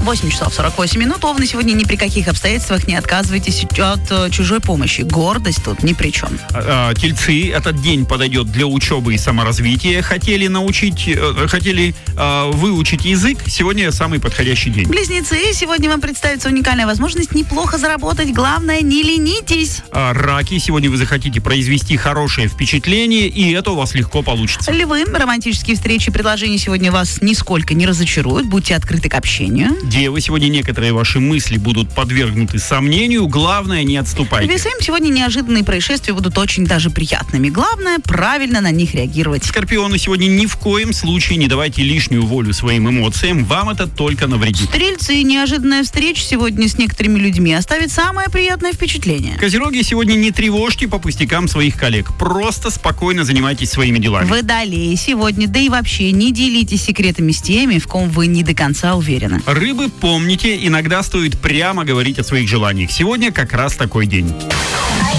8 часов 48 минут. Овны, сегодня ни при каких обстоятельствах не отказывайтесь от чужой помощи. Гордость тут ни при чем. Тельцы, этот день подойдет для учебы и саморазвития. Хотели выучить язык, сегодня самый подходящий день. Близнецы, сегодня вам представится уникальная возможность неплохо заработать. Главное, не ленитесь. Раки, сегодня вы захотите произвести хорошее впечатление, и это у вас легко получится. Львы, романтические встречи и предложения сегодня вас нисколько не разочаруют. Будьте открыты к общению. Девы, сегодня некоторые ваши мысли будут подвергнуты сомнению. Главное, не отступайте. Весы, сегодня неожиданные происшествия будут очень даже приятными. Главное, правильно на них реагировать. Скорпионы, сегодня ни в коем случае не давайте лишнюю волю своим эмоциям. Вам это только навредит. Стрельцы, неожиданная встреча сегодня с некоторыми людьми оставит самое приятное впечатление. Козероги, сегодня не тревожьте по пустякам своих коллег. Просто спокойно занимайтесь своими делами. Водолеи, сегодня, да и вообще, не делитесь секретами с теми, в ком вы не до конца уверены. Рыбы, помните, иногда стоит прямо говорить о своих желаниях. Сегодня как раз такой день.